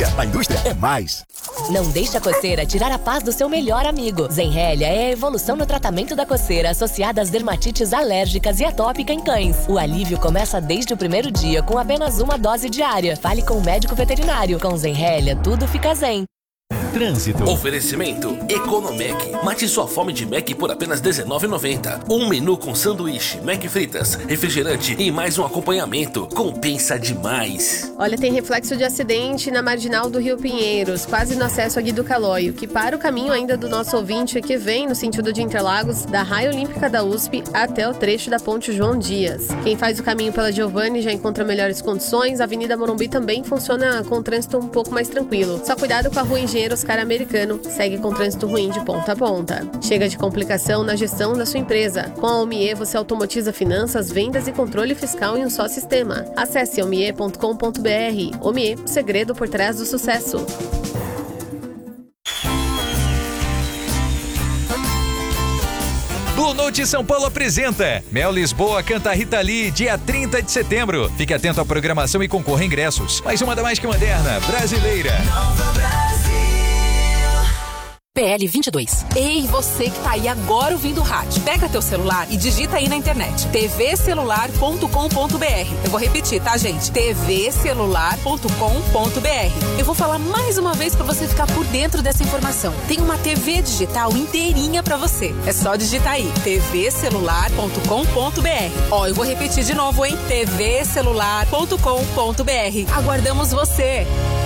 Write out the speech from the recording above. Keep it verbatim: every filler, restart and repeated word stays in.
a indústria é mais. Não deixe a coceira tirar a paz do seu melhor amigo. Zenrelia é a evolução no tratamento da coceira associada às dermatites alérgicas e atópica em cães. O alívio começa desde o primeiro dia com apenas uma dose diária. Fale com o médico veterinário. Com Zenrelia, tudo fica zen. Trânsito. Oferecimento Economec. Mate sua fome de Mac por apenas dezenove reais e noventa centavos. Um menu com sanduíche, Mac fritas, refrigerante e mais um acompanhamento. Compensa demais. Olha, tem reflexo de acidente na marginal do Rio Pinheiros, quase no acesso a Guido Calói, que para o caminho ainda do nosso ouvinte que vem no sentido de Interlagos, da Raia Olímpica da U S P até o trecho da Ponte João Dias. Quem faz o caminho pela Giovanni já encontra melhores condições. A Avenida Morumbi também funciona com trânsito um pouco mais tranquilo. Só cuidado com a Rua Engenheiro Oscar Americano, segue com trânsito ruim de ponta a ponta. Chega de complicação na gestão da sua empresa. Com a Omie você automatiza finanças, vendas e controle fiscal em um só sistema. Acesse omie ponto com ponto br. Omie, o segredo por trás do sucesso. Blue Note São Paulo apresenta Mel Lisboa canta Rita Lee, dia trinta de setembro. Fique atento à programação e concorra a ingressos. Mais uma da mais que moderna, brasileira. P L vinte e dois. Ei, você que tá aí agora ouvindo o rádio. Pega teu celular e digita aí na internet. t v celular ponto com ponto b r. Eu vou repetir, tá, gente? t v celular ponto com ponto b r. Eu vou falar mais uma vez pra você ficar por dentro dessa informação. Tem uma T V digital inteirinha pra você. É só digitar aí. t v celular ponto com ponto b r. Ó, eu vou repetir de novo, hein? t v celular ponto com ponto b r. Aguardamos você.